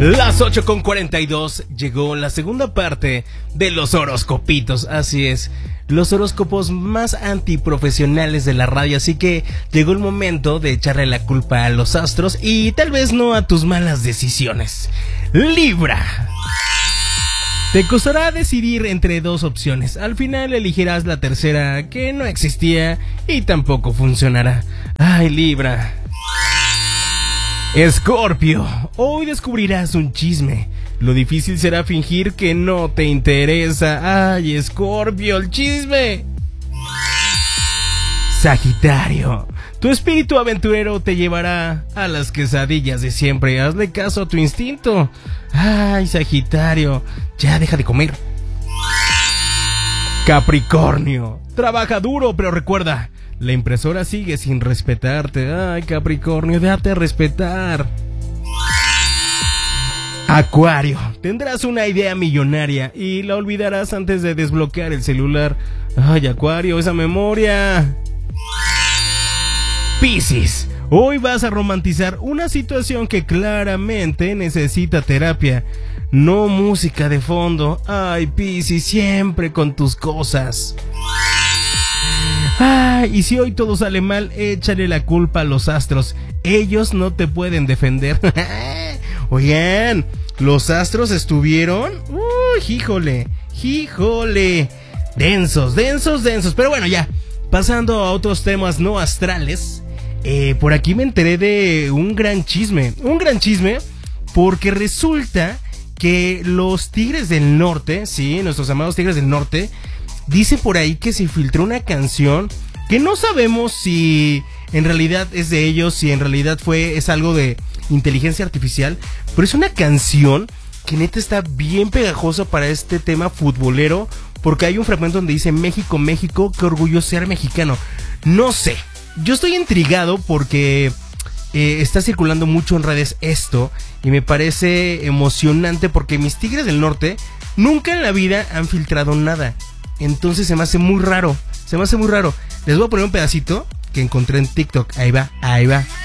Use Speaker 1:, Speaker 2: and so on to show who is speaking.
Speaker 1: Las 8:42 llegó la segunda parte de los horoscopitos, así es, los horóscopos más antiprofesionales de la radio, así que llegó el momento de echarle la culpa a los astros y tal vez no a tus malas decisiones. Libra. Te costará decidir entre dos opciones, al final elegirás la tercera que no existía y tampoco funcionará. Ay, Libra. Escorpio, hoy descubrirás un chisme. Lo difícil será fingir que no te interesa. Ay, Escorpio, el chisme. Sagitario, tu espíritu aventurero te llevará a las quesadillas de siempre. Hazle caso a tu instinto. Ay, Sagitario, ya deja de comer. Capricornio, trabaja duro, pero recuerda, la impresora sigue sin respetarte. Ay, Capricornio, déjate respetar. Acuario, tendrás una idea millonaria y la olvidarás antes de desbloquear el celular. Ay, Acuario, esa memoria. Piscis, hoy vas a romantizar una situación que claramente necesita terapia, no música de fondo. Ay, Piscis, siempre con tus cosas. Y si hoy todo sale mal, échale la culpa a los astros. Ellos no te pueden defender. Oigan, los astros estuvieron... híjole. Densos. Pero bueno, ya, pasando a otros temas no astrales. Por aquí me enteré de un gran chisme. Porque resulta que los Tigres del Norte, sí, nuestros amados Tigres del Norte, dice por ahí que se filtró una canción que no sabemos si en realidad es de ellos, si en realidad es algo de inteligencia artificial, pero es una canción que neta está bien pegajosa para este tema futbolero, porque hay un fragmento donde dice: México, México, qué orgullo ser mexicano. No sé, yo estoy intrigado porque está circulando mucho en redes esto y me parece emocionante porque mis Tigres del Norte nunca en la vida han filtrado nada. Entonces se me hace muy raro. Les voy a poner un pedacito que encontré en TikTok. Ahí va.